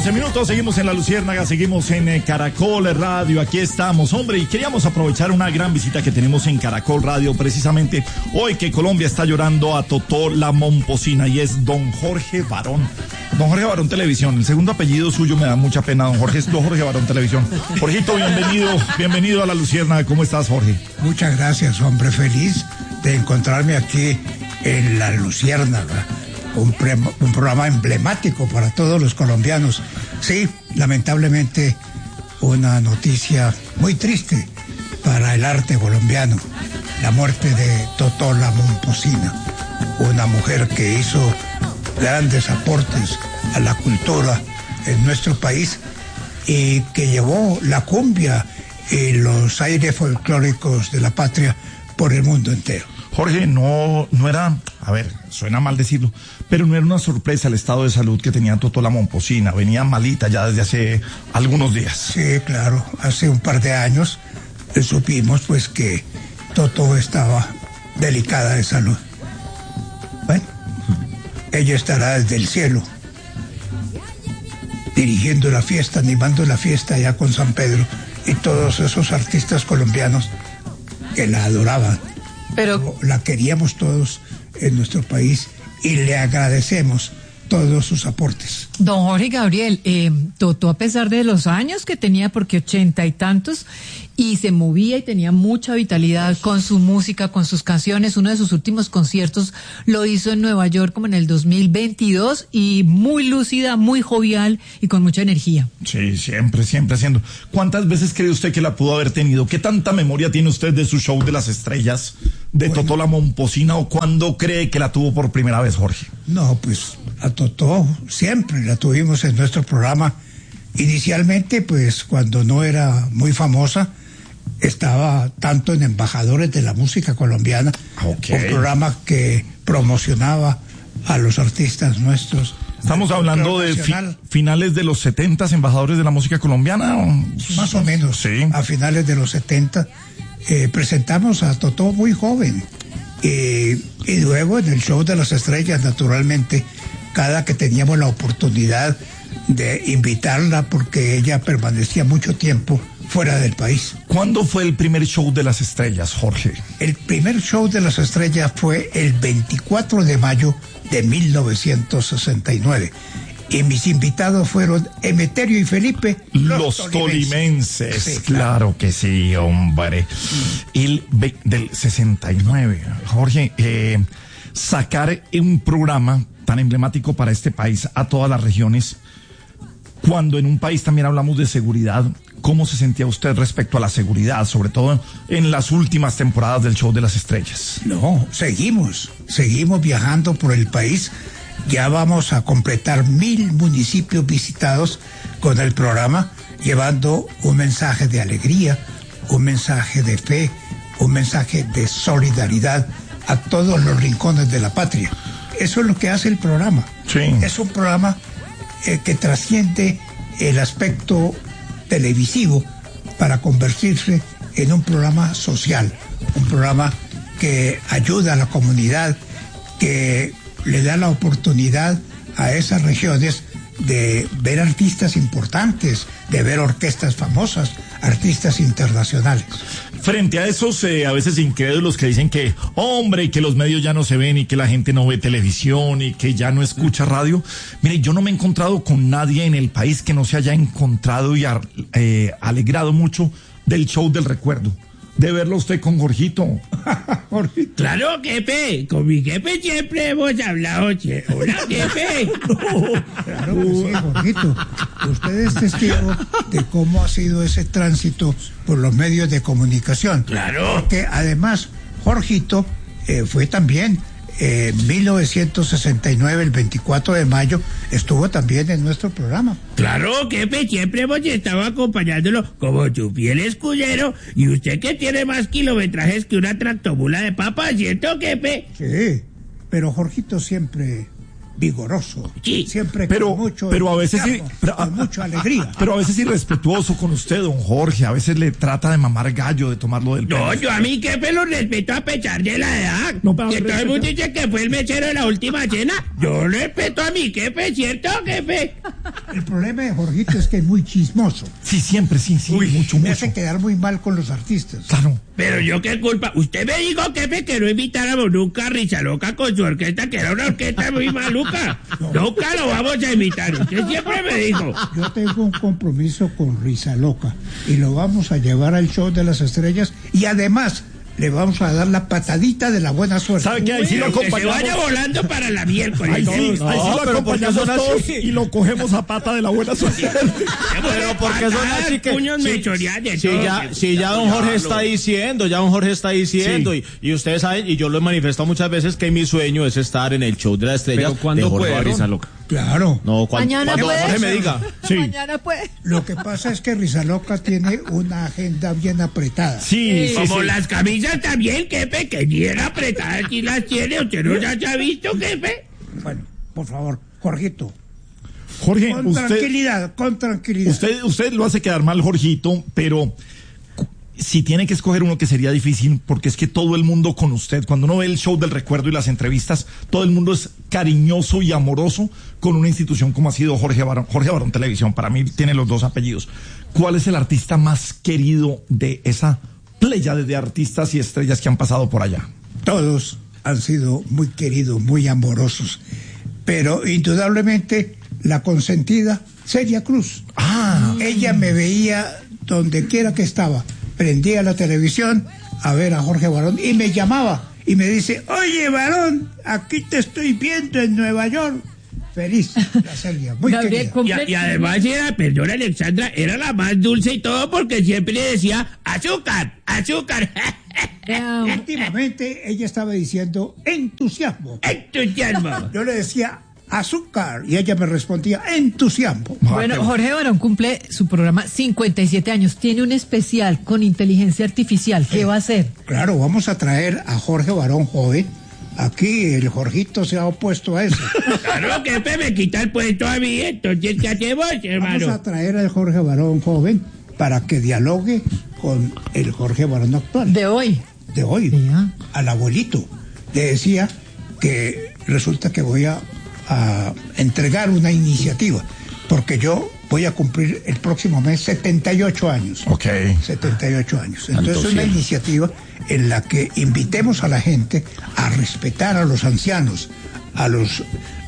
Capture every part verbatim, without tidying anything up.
doce minutos, seguimos en La Luciérnaga, seguimos en eh, Caracol Radio, aquí estamos, hombre, y queríamos aprovechar una gran visita que tenemos en Caracol Radio, precisamente hoy que Colombia está llorando a Totó la Momposina, y es don Jorge Barón. Don Jorge Barón Televisión, el segundo apellido suyo me da mucha pena, don Jorge, es don Jorge Barón Televisión. Jorgito, bienvenido, bienvenido a La Luciérnaga, ¿cómo estás, Jorge? Muchas gracias, hombre, feliz de encontrarme aquí en La Luciérnaga. Un, pre, un programa emblemático para todos los colombianos. Sí, lamentablemente una noticia muy triste para el arte colombiano, la muerte de Totó la Momposina, una mujer que hizo grandes aportes a la cultura en nuestro país y que llevó la cumbia y los aires folclóricos de la patria por el mundo entero. Jorge, no, no era, a ver, suena mal decirlo, pero no era una sorpresa el estado de salud que tenía Totó la Momposina, venía malita ya desde hace algunos días. Sí, claro, hace un par de años eh, supimos pues que Totó estaba delicada de salud. Bueno, ella estará desde el cielo, dirigiendo la fiesta, animando la fiesta allá con San Pedro y todos esos artistas colombianos que la adoraban. Pero la queríamos todos en nuestro país y le agradecemos todos sus aportes. Don Jorge Gabriel, eh, Totó, a pesar de los años que tenía, porque ochenta y tantos, y se movía y tenía mucha vitalidad con su música, con sus canciones. Uno de sus últimos conciertos lo hizo en Nueva York como en el dos mil veintidós, y muy lúcida, muy jovial y con mucha energía. Sí, siempre, siempre haciendo. ¿Cuántas veces cree usted que la pudo haber tenido? ¿Qué tanta memoria tiene usted de su show de las estrellas, de bueno, Totó la Momposina, o cuándo cree que la tuvo por primera vez, Jorge? No, pues a Totó siempre la tuvimos en nuestro programa. Inicialmente, pues cuando no era muy famosa, estaba tanto en Embajadores de la Música Colombiana, okay, un programa que promocionaba a los artistas nuestros. Estamos hablando de fi finales de los setentas, Embajadores de la Música Colombiana. Más o menos, sí. A finales de los setenta eh, presentamos a Totó muy joven, eh, y luego en el show de las estrellas, naturalmente, cada que teníamos la oportunidad de invitarla, porque ella permanecía mucho tiempo fuera del país. ¿Cuándo fue el primer show de las estrellas, Jorge? El primer show de las estrellas fue el veinticuatro de mayo de mil novecientos sesenta y nueve. Y mis invitados fueron Emeterio y Felipe, los, los tolimenses. tolimenses. Sí, claro. claro que sí, hombre. Mm. El del sesenta y nueve, Jorge, eh, sacar un programa tan emblemático para este país a todas las regiones, cuando en un país también hablamos de seguridad. ¿Cómo se sentía usted respecto a la seguridad, sobre todo en las últimas temporadas del Show de las Estrellas? No, seguimos, seguimos viajando por el país. Ya vamos a completar mil municipios visitados con el programa, llevando un mensaje de alegría, un mensaje de fe, un mensaje de solidaridad a todos los rincones de la patria. Eso es lo que hace el programa. Sí. Es un programa eh, que trasciende el aspecto televisivo para convertirse en un programa social, un programa que ayuda a la comunidad, que le da la oportunidad a esas regiones de ver artistas importantes, de ver orquestas famosas, artistas internacionales. Frente a esos eh, a veces incrédulos que dicen que, hombre, que los medios ya no se ven y que la gente no ve televisión y que ya no escucha radio, mire, yo no me he encontrado con nadie en el país que no se haya encontrado y a, eh, alegrado mucho del show del recuerdo. De verlo usted con Jorgito. Jorgito. Claro, jefe, con mi jefe siempre hemos hablado. Che. Hola, jefe. No, claro que sí, Jorgito. Usted es testigo de cómo ha sido ese tránsito por los medios de comunicación. Claro. Porque además, Jorgito eh, fue también en eh, mil novecientos sesenta y nueve, el veinticuatro de mayo, estuvo también en nuestro programa. Claro, jefe, siempre hemos estado acompañándolo como su fiel escudero, y usted que tiene más kilometrajes que una tractomula de papa, ¿cierto, jefe? Sí, pero Jorgito siempre vigoroso, sí, siempre pero, con mucho pero a veces entusiasmo, sí, pero, con mucha alegría. Pero a veces irrespetuoso con usted, don Jorge, a veces le trata de mamar gallo, de tomarlo del pelo. No, yo a mí que me lo respeto a pesar de la edad. No, que todo el mundo dice que fue el mesero de la última cena. Yo respeto a mi jefe, ¿cierto, jefe? El problema de Jorgito es que es muy chismoso. Sí, siempre, sí, sí, Uy, mucho, me mucho. hace quedar muy mal con los artistas. Claro. Pero yo qué culpa. Usted me dijo, jefe, que no invitáramos nunca a Risa Loca con su orquesta, que era una orquesta muy maluca. No. Nunca lo vamos a invitar. Usted siempre me dijo. Yo tengo un compromiso con Risa Loca y lo vamos a llevar al show de las estrellas y además le vamos a dar la patadita de la buena suerte. ¿Sabe qué? Ahí sí lo Que se acompañamos. vaya volando para la miércoles. Ahí sí, ahí sí No, lo pero ¿por qué acompañamos son todos así? y lo cogemos a pata de la buena suerte. Pero porque son así que Puños si, me chorean de si todo. ya, si ya don Jorge está diciendo, ya don Jorge está diciendo, Sí. y, y ustedes saben, y yo lo he manifestado muchas veces que mi sueño es estar en el show de las estrellas. Pero ¿cuándo de Jorge puede, Barón. Risa Loca? Claro. No, cuando, Mañana cuando puede. Jorge me diga. Sí. Mañana puede. Lo que pasa es que Risa Loca tiene una agenda bien apretada. Sí, sí, Como sí. las camisas también, jefe, que bien apretadas aquí las tiene. ¿Usted no ya se ha visto, jefe? Bueno, por favor, Jorgito, Jorge, con usted, tranquilidad, con tranquilidad. usted, usted lo hace quedar mal, Jorgito, pero cu- si tiene que escoger uno que sería difícil, porque es que todo el mundo con usted, cuando uno ve el show del recuerdo y las entrevistas, todo el mundo es cariñoso y amoroso con una institución como ha sido Jorge Barón, Jorge Barón Televisión. Para mí tiene los dos apellidos. ¿Cuál es el artista más querido de esa pléyade de artistas y estrellas que han pasado por allá? Todos han sido muy queridos, muy amorosos, pero indudablemente la consentida, Celia Cruz. Ah, Ella me veía donde quiera que estaba, prendía la televisión a ver a Jorge Barón y me llamaba y me dice, oye Barón, aquí te estoy viendo en Nueva York. Feliz, la Celia, muy Gabriel, querida. Y, y además era, perdón Alexandra, era la más dulce y todo porque siempre le decía azúcar, azúcar, Vea, Últimamente ella estaba diciendo entusiasmo. entusiasmo. Yo le decía azúcar y ella me respondía entusiasmo. Bueno, Jorge Barón cumple su programa cincuenta y siete años. Tiene un especial con inteligencia artificial. ¿Qué va a hacer? Claro, vamos a traer a Jorge Barón joven. Aquí el Jorgito se ha opuesto a eso. Claro, jefe, me quita el puesto a mí, entonces ¿qué hacemos, Vamos hermano? a traer al Jorge Barón joven para que dialogue con el Jorge Barón actual. De hoy. De hoy, Ya. al abuelito. Le decía que resulta que voy a, a entregar una iniciativa, porque yo voy a cumplir el próximo mes setenta y ocho años. ok. setenta y ocho años. Entonces, Santo una cielo. iniciativa en la que invitemos a la gente a respetar a los ancianos, a los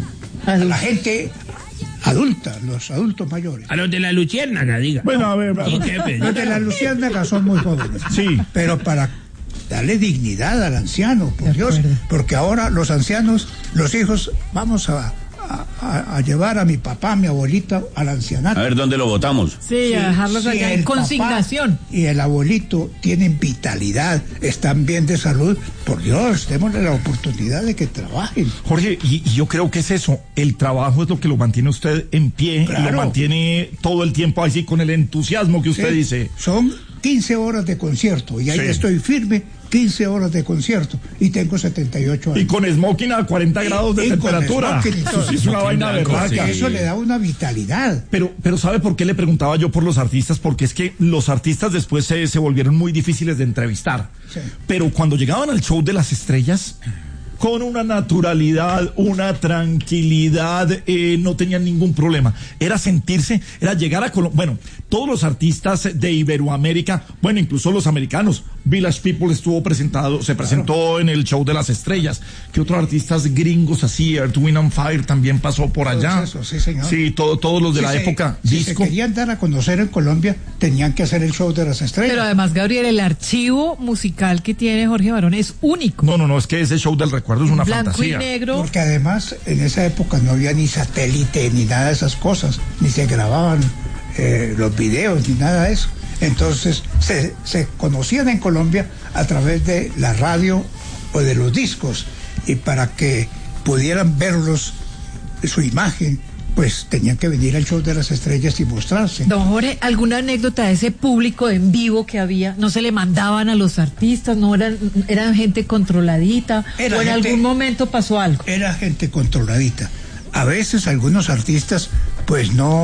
a la gente adulta, los adultos mayores. A los de la luciérnaga, diga. Bueno, a ver, Sí, jefe. Los de la luciérnaga son muy jóvenes. Sí. Pero para darle dignidad al anciano, por De Dios, acuerdo. porque ahora los ancianos, los hijos, vamos a, a- a- a llevar a mi papá, a mi abuelita al ancianato. A ver dónde lo votamos. Sí, a dejarlos Si allá el en consignación. papá y el abuelito tienen vitalidad, están bien de salud, por Dios, démosle la oportunidad de que trabajen. Jorge, y, y yo creo que es eso, el trabajo es lo que lo mantiene usted en pie, Claro. lo mantiene todo el tiempo así con el entusiasmo que usted Sí, dice. Son quince horas de concierto y ahí Sí. estoy firme, quince horas de concierto y tengo setenta y ocho años. Y con smoking a cuarenta grados de y con temperatura. smoking y todo. Eso sí es una vaina blanco, verdad. sí. Que eso le da una vitalidad. Pero, pero ¿sabe por qué le preguntaba yo por los artistas? Porque es que los artistas después se, se volvieron muy difíciles de entrevistar. Sí. Pero cuando llegaban al show de las estrellas, con una naturalidad, una tranquilidad, eh, no tenían ningún problema. Era sentirse, era llegar a Colombia. Bueno, todos los artistas de Iberoamérica, bueno, incluso los americanos, Village People estuvo presentado, se presentó en el show de las estrellas. ¿Qué otros artistas gringos así? Earth, Wind and Fire también pasó por Todos allá. esos, sí, señor. Sí, todo, todos los de Si la se- época si disco. se querían dar a conocer en Colombia, tenían que hacer el show de las estrellas. Pero además, Gabriel, el archivo musical que tiene Jorge Barón es único. No, no, no, es que ese show del recuerdo es una Blanco fantasía. y negro. Porque además en esa época no había ni satélite ni nada de esas cosas, ni se grababan eh, los videos ni nada de eso. Entonces se, se conocían en Colombia a través de la radio o de los discos y para que pudieran verlos, su imagen, pues tenían que venir al show de las estrellas y mostrarse. Don Jorge, ¿alguna anécdota de ese público en vivo que había? ¿No se le mandaban a los artistas? ¿No eran, eran gente controladita? Era ¿O en gente- algún momento pasó algo? Era gente controladita. A veces algunos artistas pues no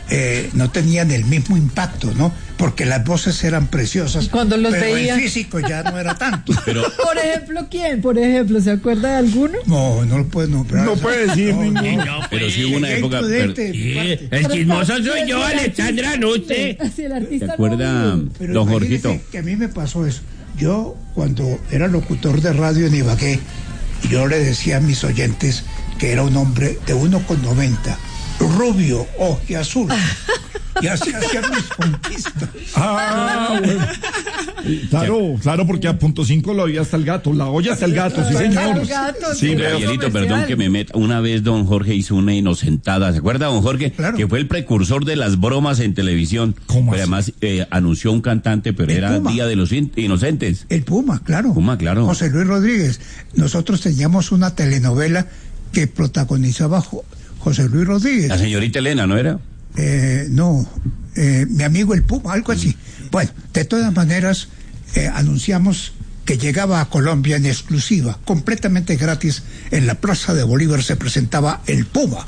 eh, no tenían el mismo impacto, ¿no? Porque las voces eran preciosas, cuando los pero veía... el físico ya no era tanto. Pero, Por ejemplo, ¿quién? Por ejemplo, ¿se acuerda de alguno? No, no lo puedo nombrar. No puede decir No, ninguno. no. No, pero pues, sí hubo una Qué época. imprudente pero- de mi sí, parte. el chismoso soy yo, Alexandra, no usted. Si el artista ¿Se no acuerda, vive. Pero don imagínese Jorgito? que a mí me pasó eso. Yo, cuando era locutor de radio en Ibagué, yo le decía a mis oyentes que era un hombre de uno con noventa, rubio, ojiazul. Y así hacía mis conquistas. Ah, bueno. Claro, claro, porque a punto cinco lo había hasta el gato, la olla hasta el gato, sí señor. El gato, Sí, sí. veo. Gabrielito, perdón que me meta. Una vez don Jorge hizo una inocentada. ¿Se acuerda, don Jorge? Claro. Que fue el precursor de las bromas en televisión. ¿Cómo Pero así? además eh, anunció un cantante, pero El era Puma. Día de los In- Inocentes. El Puma, claro. Puma, claro. José Luis Rodríguez. Nosotros teníamos una telenovela que protagonizaba Jo- José Luis Rodríguez. La señorita Elena, ¿no era? Eh, no, eh, mi amigo el Puma, algo así. Bueno, de todas maneras, eh, anunciamos que llegaba a Colombia en exclusiva, completamente gratis. En la Plaza de Bolívar se presentaba el Puma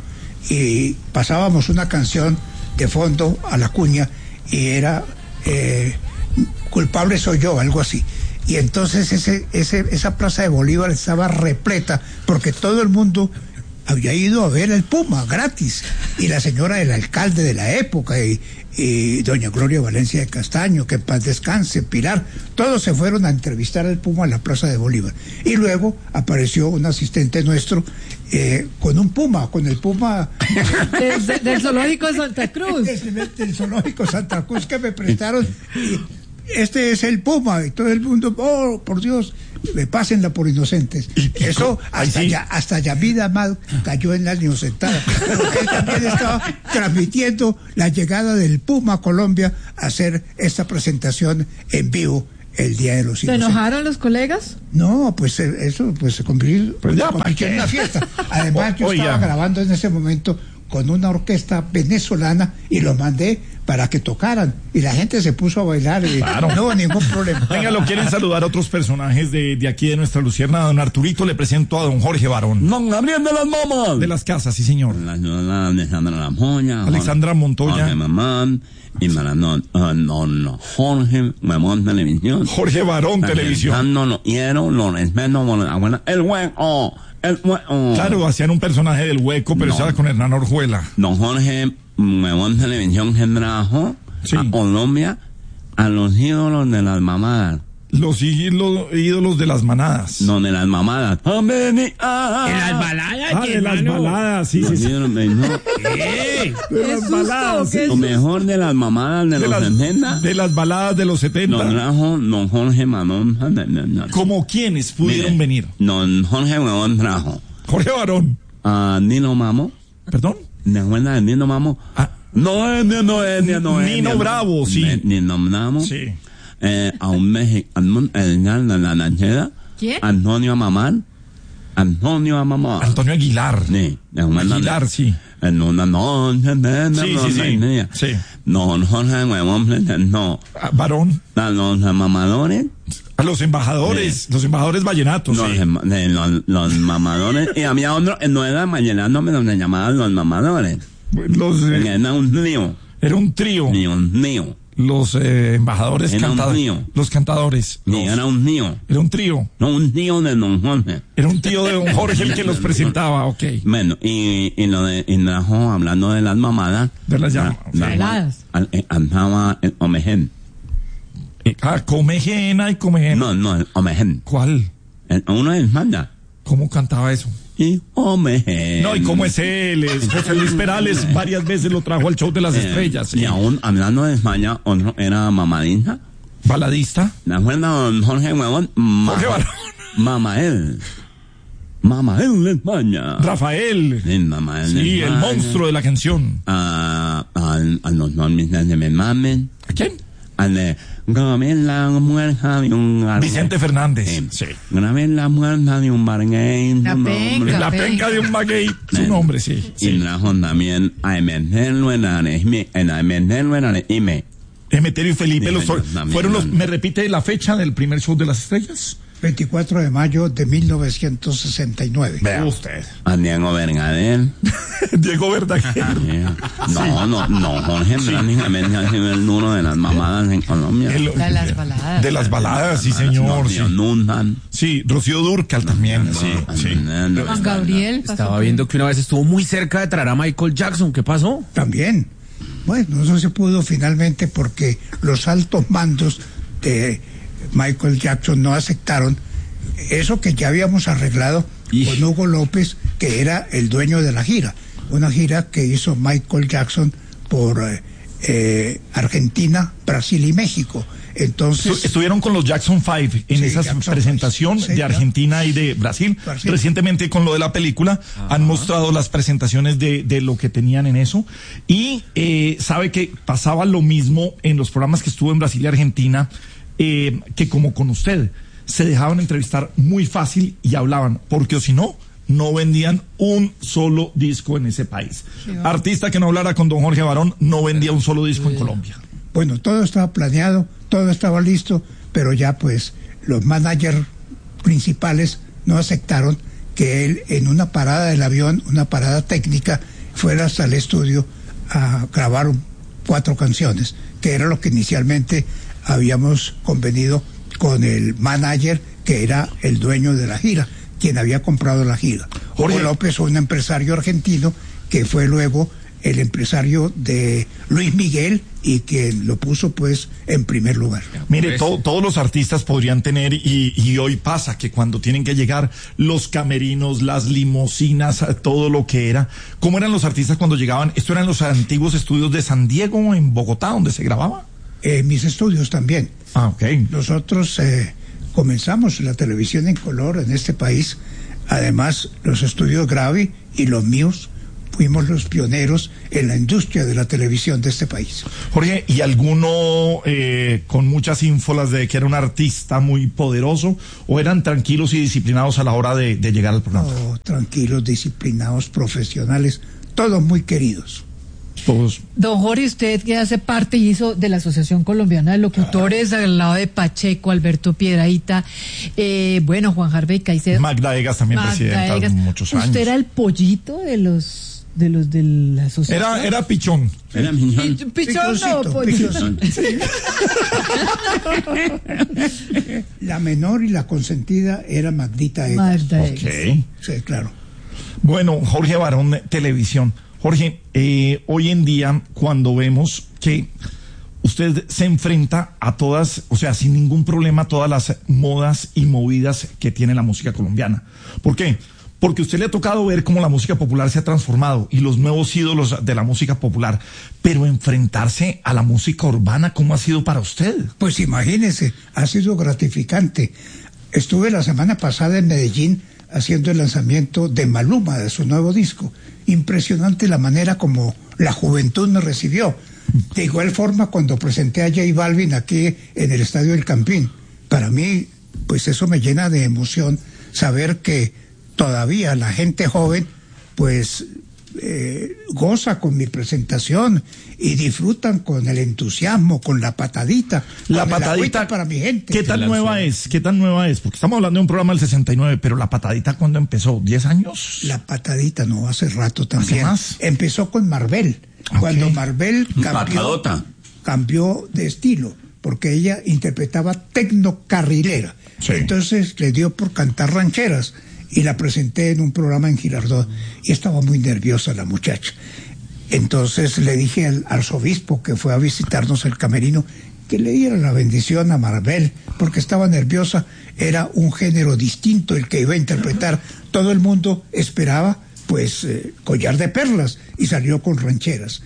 y pasábamos una canción de fondo a la cuña y era eh, culpable soy yo, algo así. Y entonces ese, ese, esa Plaza de Bolívar estaba repleta porque todo el mundo había ido a ver el Puma gratis, y la señora del alcalde de la época y, y doña Gloria Valencia de Castaño, que en paz descanse, Pilar, todos se fueron a entrevistar al Puma en la Plaza de Bolívar, y luego apareció un asistente nuestro eh, con un Puma, con el Puma Del, del- del zoológico de Santa Cruz. del, del zoológico Santa Cruz que me prestaron, y este es el Puma, y todo el mundo, oh, por Dios, me pásenla por inocentes. Eso hasta sí. ya, hasta Yamid Amad cayó en la inocentada, porque él también estaba transmitiendo la llegada del Puma a Colombia a hacer esta presentación en vivo el Día de los ¿Se Inocentes. enojaron los colegas? No, pues eh, eso pues se convirtió, Pues ya, se convirtió ¿pa' en qué? una fiesta. Además, yo O- estaba oiga. grabando en ese momento con una orquesta venezolana y lo mandé para que tocaran y la gente se puso a bailar y Claro. no hubo ningún problema. Venga, lo quieren saludar otros personajes de, de aquí de nuestra Lucierna. Don Arturito, le presento a don Jorge Barón. Don Gabriel de las Mamas. De las casas, sí señor. La señora Alexandra La Moña. Alexandra Montoya. Jorge Mamán. Y Maranón. No, no. Jorge Mamón Televisión. Jorge Barón Televisión. No, no quiero, lo respeto, lo abuela. El hueco. El hueco. Claro, hacían un personaje del hueco, pero No. estaba con Hernán Orjuela. Don Jorge Mamón Televisión que trajo Sí. a Colombia a los ídolos de las mamadas. Los ídolos, ídolos de las manadas. No, de las mamadas. Amén. Ah, En las baladas, Ah, de las hermano. baladas, sí, sí, Los sí. ídolos de- no, ¿Qué? De ¡Qué las susto! baladas. ¡Qué Lo mejor de las mamadas de, De los las, setenta. de las baladas de los Lo setenta. trajo don Jorge Mamón. Como quienes pudieron Mire, venir. Don Jorge Mamón trajo Jorge Barón. a Nino Mamo. ¿Perdón? ¿De acuerdas de Nino Mamo? Ah. No es, no, no es, no es. Nino Bravo, sí. Nino Bravo. Sí. Eh, a un mexicano, el de la lanchera. ¿Quién? Antonio Mamán. Antonio Mamán. Antonio Aguilar. Sí, de acuerdas de- Aguilar, sí. En una noche de Sí, sí, sí. Sí. Don Jorge Mamón presentó Ah, Barón. a los mamadores. A los embajadores. Los embajadores vallenatos. Los, sí. em- de los, los mamadores. Y había otro, eh, no era vallenato, pero se llamaban los mamadores. Los, eh, Era un trío. era un trío. Ni un trío. Los eh, embajadores Era un cantadores. trío. Los cantadores. Ni Los- era un tío. Era un trío. No, un tío de don Jorge. Era un tío de don Jorge el que los presentaba, ok. Bueno, y, y lo de, y trajo, hablando de las mamadas. De las llamas. ah, trajo Baladas. al- eh, Andaba el Omején. Eh, Ah, comejena y comejena. No, no, el Omején. ¿Cuál? El- Uno es manda. ¿Cómo cantaba eso? Y Omején. No, y cómo es él, es José Luis Perales, varias veces lo trajo al show de las Eh, estrellas. sí. Y aún hablando de España, otro era mamadita. Baladista. ¿De acuerdo, don Jorge Huevón? Ma- Jorge Barón. Mamael. Mamael de España. Rafael. Sí, Mamael de Sí, el España. monstruo de la canción. A, a, a los nombres de me mamen. ¿A quién? Al de grabé la muerta de un barguey. Vicente Fernández. Sí. Sí. Grabé la muerta de un barguey. La su penca. nombre. La penca de un maguey. Su Sí. nombre, sí. Y sí. trajo también a meterlo en la en a meterlo en la ime. Emeterio y Felipe Sí, los, señor, también, fueron los. no. ¿Me repite la fecha del primer show de las estrellas? veinticuatro de mayo de mil novecientos sesenta y nueve. Vea usted. A Diego Verdaguer. Diego Verdaguer. No, no, no, Jorge prácticamente ha sido el uno de las mamadas en Colombia. El- De las baladas. De las baladas, sí, señor. Sí, Rocío Nundan. sí Rocío Dúrcal también. Sí, sí. Juan Gabriel. pasó Estaba por- viendo que una vez estuvo muy cerca de traer a Michael Jackson. ¿Qué pasó? También. Bueno, no se pudo finalmente porque los altos mandos de Michael Jackson no aceptaron eso que ya habíamos arreglado Y- con Hugo López, que era el dueño de la gira. Una gira que hizo Michael Jackson por eh, eh, Argentina, Brasil y México. Entonces, Estu- Estuvieron con los Jackson Five en Sí, esa Jackson presentación Five, sí, de claro. Argentina y de Brasil. Brasil. Recientemente con lo de la película han mostrado las presentaciones de, de lo que tenían en eso. Y eh, sabe que pasaba lo mismo en los programas que estuvo en Brasil y Argentina, eh, que como con usted. Se dejaban entrevistar muy fácil y hablaban, porque o si no, no vendían un solo disco en ese país. Artista que no hablara con don Jorge Barón no vendía un solo disco en Colombia. bueno, todo estaba planeado, todo estaba listo, pero ya pues los managers principales no aceptaron que él en una parada del avión, una parada técnica, fuera hasta el estudio a grabar un- cuatro canciones, que era lo que inicialmente habíamos convenido con el manager, que era el dueño de la gira, quien había comprado la gira. Jorge. Hugo López fue un empresario argentino que fue luego el empresario de Luis Miguel y que lo puso pues en primer lugar. Mire, to- todos los artistas podrían tener, y, y hoy pasa que cuando tienen que llegar los camerinos, las limusinas, todo lo que era. ¿Cómo eran los artistas cuando llegaban? ¿Esto eran los antiguos estudios de San Diego, en Bogotá, donde se grababa? Eh, mis estudios también. Ah, ok. Nosotros eh, comenzamos la televisión en color en este país. Además, los estudios Gravi y los míos fuimos los pioneros en la industria de la televisión de este país. Jorge, ¿y alguno eh, con muchas ínfolas de que era un artista muy poderoso o eran tranquilos y disciplinados a la hora de, de llegar al programa? Oh, tranquilos, disciplinados, profesionales, todos muy queridos. Todos. Don Jorge, usted que hace parte y hizo de la Asociación Colombiana de Locutores al lado de Pacheco, Alberto Piedrahíta, eh, bueno, Juan Harvey Caicedo. Magda Egas también Magda presidenta Egas. muchos años. Usted era el pollito de los de los de la asociación. Era, era pichón. Era miñón. Pi- Pichón no, Pichoncito, pollito. pichoncito. La menor y la consentida era Magdita Egas. Magda Ok. Egas. Sí, claro. Bueno, Jorge Barón, televisión. Jorge, eh, hoy en día, cuando vemos que usted se enfrenta a todas, o sea, sin ningún problema, a todas las modas y movidas que tiene la música colombiana. ¿Por qué? Porque a usted le ha tocado ver cómo la música popular se ha transformado y los nuevos ídolos de la música popular, pero enfrentarse a la música urbana, ¿cómo ha sido para usted? Pues imagínese, ha sido gratificante. Estuve la semana pasada en Medellín haciendo el lanzamiento de Maluma, de su nuevo disco. Impresionante la manera como la juventud me recibió. De igual forma, cuando presenté a J Balvin aquí en el Estadio del Campín, para mí, pues eso me llena de emoción saber que todavía la gente joven, pues, eh, goza con mi presentación y disfrutan con el entusiasmo, con la patadita. La con el patadita agüita para mi gente. ¿Qué tan nueva es? ¿Qué tan nueva es? Porque estamos hablando de un programa del sesenta y nueve, pero la patadita ¿cuándo empezó? ¿diez años? La patadita, no, hace rato también. más? Empezó con Marvel. Ok. Cuando Marvel cambió, Patadota. cambió de estilo, porque ella interpretaba tecnocarrilera. Sí. Entonces le dio por cantar rancheras y la presenté en un programa en Girardot y estaba muy nerviosa la muchacha. Entonces le dije al arzobispo que fue a visitarnos el camerino que le diera la bendición a Marvel porque estaba nerviosa. Era un género distinto el que iba a interpretar. Todo el mundo esperaba pues eh, collar de perlas y salió con rancheras.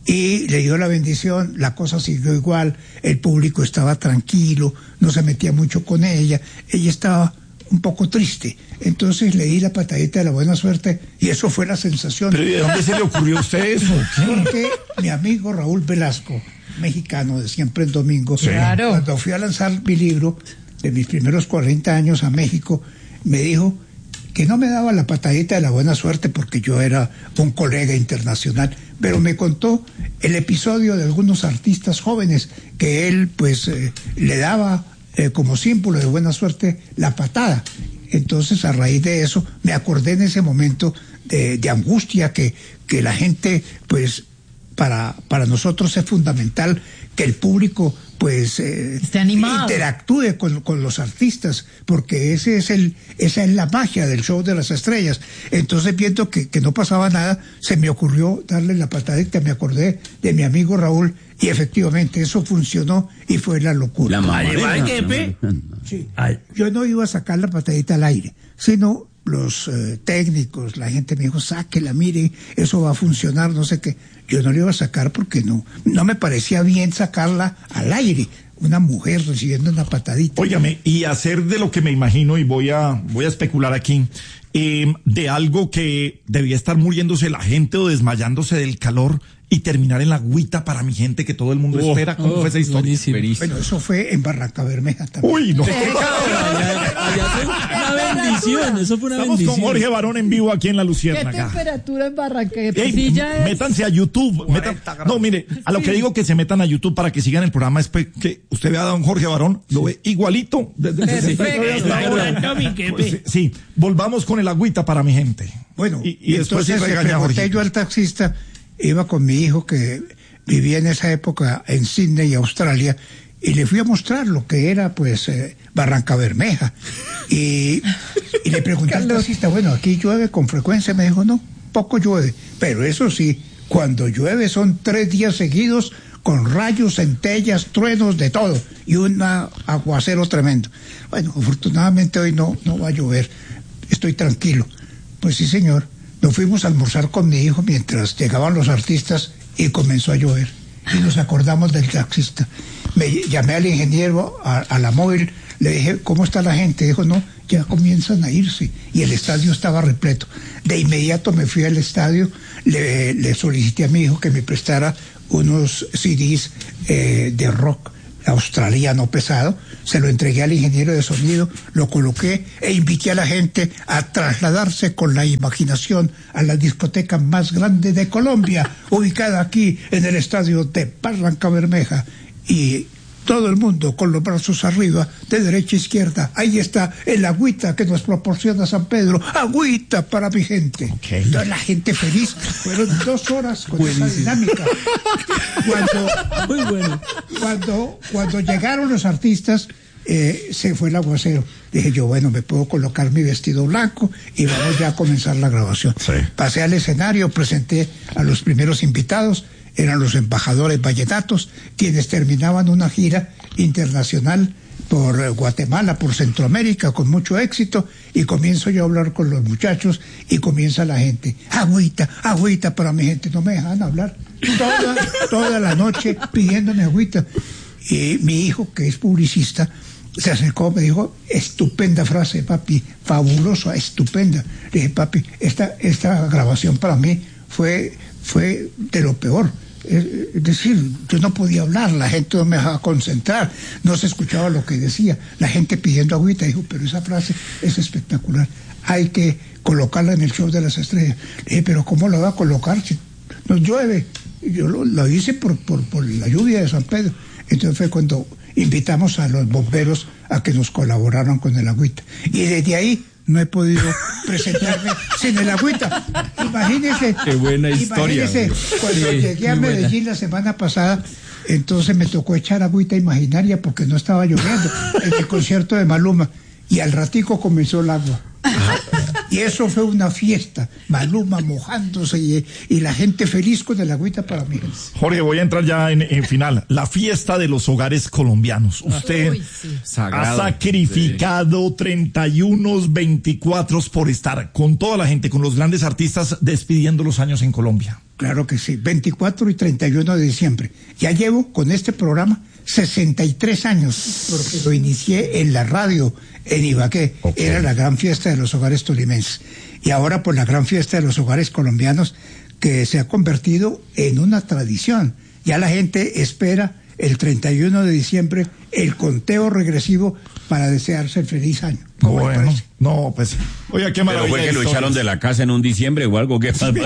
Y le dio la bendición, la cosa siguió igual, el público estaba tranquilo, no se metía mucho con ella, ella estaba un poco triste. Entonces le di la patadita de la buena suerte y eso fue la sensación. ¿Pero de dónde se le ocurrió a usted eso? ¿Qué? Porque mi amigo Raúl Velasco, mexicano de Siempre en Domingo, Claro. cuando fui a lanzar mi libro de mis primeros cuarenta años a México, me dijo que no me daba la patadita de la buena suerte porque yo era un colega internacional, pero me contó el episodio de algunos artistas jóvenes que él pues eh, le daba eh, como símbolo de buena suerte, la patada. Entonces, a raíz de eso, me acordé en ese momento de, de angustia que, que la gente, pues, para, para nosotros es fundamental que el público, pues, eh, interactúe con, con los artistas, porque ese es el, esa es la magia del show de las estrellas. Entonces, viendo que, que no pasaba nada, se me ocurrió darle la patadita, me acordé de mi amigo Raúl, y efectivamente eso funcionó y fue la locura. La mamadera. Sí. Yo no iba a sacar la patadita al aire, sino los eh, técnicos, la gente me dijo, sáquela, mire, eso va a funcionar, no sé qué. Yo no la iba a sacar porque no, no me parecía bien sacarla al aire, una mujer recibiendo una patadita. Óigame, y hacer de lo que me imagino, y voy a, voy a especular aquí, eh, de algo que debía estar muriéndose la gente o desmayándose del calor, y terminar en la agüita para mi gente que todo el mundo oh, espera. ¿Cómo oh, fue esa historia? Bueno, eso fue en Barranca Bermeja también. Uy, no. Allá fue una bendición, eso fue una Estamos bendición. con Jorge Barón en vivo aquí en La Luciérnaga. ¿Qué temperatura en Barranca? Ey, es... Métanse a YouTube. Metan, no, mire, a lo que digo que se metan a YouTube para que sigan el programa es que usted vea a don Jorge Barón, lo ve igualito. Desde Perfecto. Pues, sí, volvamos con el agüita para mi gente. Bueno, y, y después entonces le pregunté yo al taxista. Iba con mi hijo que vivía en esa época en Sydney, Australia, y le fui a mostrar lo que era, pues, eh, Barranca Bermeja. Y, y le pregunté al taxista, bueno, aquí llueve con frecuencia. Me dijo, no, poco llueve. Pero eso sí, cuando llueve son tres días seguidos con rayos, centellas, truenos, de todo. Y un aguacero tremendo. Bueno, afortunadamente hoy no, no va a llover. Estoy tranquilo. Pues sí, señor. Nos fuimos a almorzar con mi hijo mientras llegaban los artistas y comenzó a llover. Y nos acordamos del taxista. Me llamé al ingeniero, a, a la móvil, le dije, ¿cómo está la gente? Dijo, no, ya comienzan a irse. Y el estadio estaba repleto. De inmediato me fui al estadio, le, le solicité a mi hijo que me prestara unos C Ds eh, de rock australiano pesado, se lo entregué al ingeniero de sonido, lo coloqué e invité a la gente a trasladarse con la imaginación a la discoteca más grande de Colombia, ubicada aquí en el estadio de Barranca Bermeja, y todo el mundo con los brazos arriba, de derecha a izquierda. Ahí está el agüita que nos proporciona San Pedro, agüita para mi gente. Okay. Toda la gente feliz. Fueron dos horas con Buenísimo. Esa dinámica. Cuando, Muy bueno. cuando, cuando llegaron los artistas, eh, se fue el aguacero. Dije yo, bueno, me puedo colocar mi vestido blanco y vamos ya a comenzar la grabación. Sí. Pasé al escenario, presenté a los primeros invitados. Eran los embajadores vallenatos, quienes terminaban una gira internacional por Guatemala, por Centroamérica, con mucho éxito, y comienzo yo a hablar con los muchachos, y comienza la gente, agüita, agüita para mi gente, no me dejan hablar, toda, toda la noche pidiéndome agüita. Y mi hijo, que es publicista, se acercó, me dijo, estupenda frase, papi, fabulosa, estupenda. Le dije, papi, esta, esta grabación para mí fue, fue de lo peor. Es decir, yo no podía hablar, la gente no me dejaba concentrar, no se escuchaba lo que decía, la gente pidiendo agüita. Dijo, pero esa frase es espectacular, hay que colocarla en el show de las estrellas. Le dije, pero ¿cómo la va a colocar si nos llueve? Y yo lo, lo hice por, por, por la lluvia de San Pedro. Entonces fue cuando invitamos a los bomberos a que nos colaboraran con el agüita, y desde ahí no he podido presentarme sin el agüita. Imagínese. Qué buena historia. Imagínese, cuando sí, llegué a Medellín buena. La semana pasada, entonces me tocó echar agüita imaginaria porque no estaba lloviendo en el concierto de Maluma, y al ratico comenzó el agua. Y eso fue una fiesta, Maluma mojándose y, y la gente feliz con el agüita para mí. Jorge, voy a entrar ya en, en final. La fiesta de los hogares colombianos. Usted Uy, sí. ha sacrificado sí. treinta y uno, veinticuatro por estar con toda la gente, con los grandes artistas, despidiendo los años en Colombia. Claro que sí, veinticuatro y treinta y uno de diciembre. Ya llevo con este programa sesenta y tres años, porque lo inicié en la radio en Ibagué. Okay. Era la gran fiesta de los hogares tolimenses. Y ahora por la gran fiesta de los hogares colombianos, que se ha convertido en una tradición. Ya la gente espera el treinta y uno de diciembre el conteo regresivo para desearse feliz año. ¿Cómo le Bueno, parece? no, pues, oiga, qué Pero maravilla. fue que lo historias. echaron de la casa en un diciembre o algo, ¿qué pasó? No,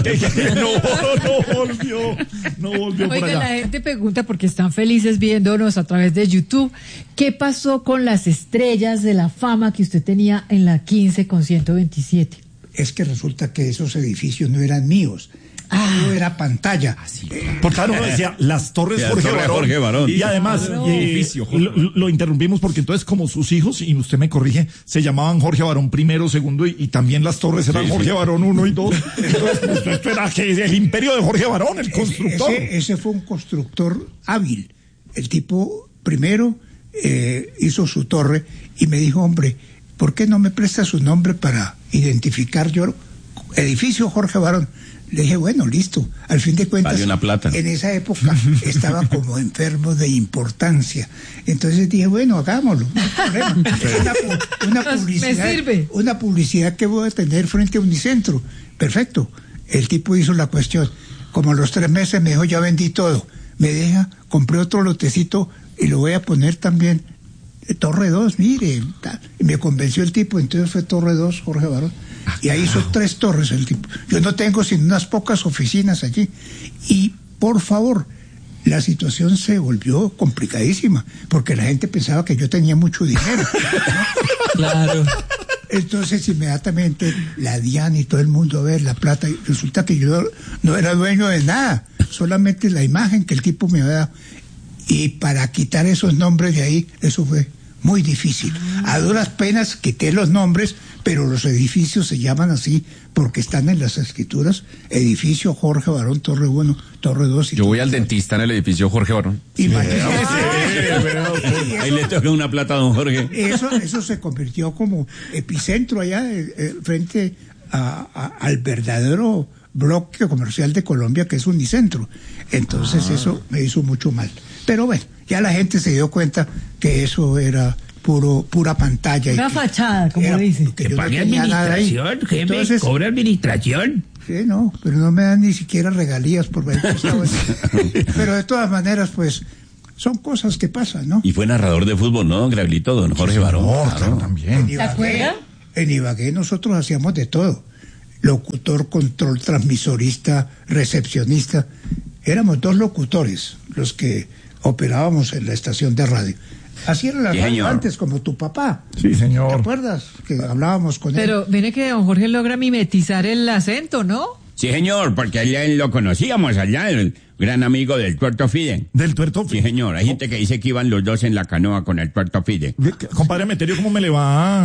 no volvió, no volvió por Oiga, la allá. gente pregunta porque están felices viéndonos a través de YouTube. ¿Qué pasó con las estrellas de la fama que usted tenía en la quince con ciento veintisiete? Es que resulta que esos edificios no eran míos. Ah. No era pantalla. Por claro, uno decía las Torres Las Jorge Torres Barón. Jorge Barón. Y además, Claro. eh, Edificio, Jorge lo, lo interrumpimos porque entonces, como sus hijos, y usted me corrige, se llamaban Jorge Barón primero, segundo, y, y también las Torres eran Sí, Jorge sí. Barón uno y dos. Entonces, pues, esto era que el imperio de Jorge Barón, el constructor. Ese, ese fue un constructor hábil. El tipo primero eh, hizo su torre y me dijo, hombre, ¿por qué no me presta su nombre para identificar yo? Edificio Jorge Barón. Le dije, bueno, listo. Al fin de cuentas, Vale una plata. en esa época estaba como enfermo de importancia. Entonces dije, bueno, hagámoslo. No hay problema. Es una, pu- una Pues, me publicidad, sirve. una publicidad que voy a tener frente a Unicentro. Perfecto. El tipo hizo la cuestión. Como a los tres meses me dijo, ya vendí todo. Me deja, compré otro lotecito y lo voy a poner también. eh, Torre dos, mire. ta- Y me convenció el tipo, entonces fue Torre dos, Jorge Barón. Y ahí hizo tres torres el tipo. Yo no tengo sino unas pocas oficinas allí. Y, por favor, la situación se volvió complicadísima, porque la gente pensaba que yo tenía mucho dinero. Claro. Entonces, inmediatamente, la DIAN y todo el mundo a ver la plata, y resulta que yo no era dueño de nada, solamente la imagen que el tipo me había dado. Y para quitar esos nombres de ahí, eso fue muy difícil. A duras penas quité los nombres, pero los edificios se llaman así porque están en las escrituras: edificio Jorge Barón, Torre uno, Torre dos. Y Yo voy Torre al tres. dentista en el edificio Jorge Barón. Imagínese. Ahí le toca una plata a don Jorge. Eso, eso se convirtió como epicentro allá eh, eh, frente a, a- al verdadero bloque comercial de Colombia, que es Unicentro. Entonces Ah. eso me hizo mucho mal. Pero bueno, ya la gente se dio cuenta que eso era puro pura pantalla. y Una que fachada, como era- dice. que Que yo no pague tenía nada ahí. administración, jefe, Entonces, cobra administración. sí, no, pero no me dan ni siquiera regalías por haber prestado eso. Pero de todas maneras, pues, son cosas que pasan, ¿no? Y fue narrador de fútbol, ¿no, don Graulito? Don Jorge Barón. No, claro. claro, también. ¿Se acuerda? En Ibagué nosotros hacíamos de todo. Locutor, control, transmisorista, recepcionista. Éramos dos locutores los que operábamos en la estación de radio. Así era la Sí, radio señor. antes, como tu papá. Sí, ¿Te señor. acuerdas? Que hablábamos con él. Pero viene que don Jorge logra mimetizar el acento, ¿no? Sí, señor, porque allá lo conocíamos allá, el gran amigo del Tuerto Fide. Del tuerto. Sí, señor, hay gente que dice que iban los dos en la canoa con el Tuerto Fide. Compadre Meterio, ¿cómo me le va?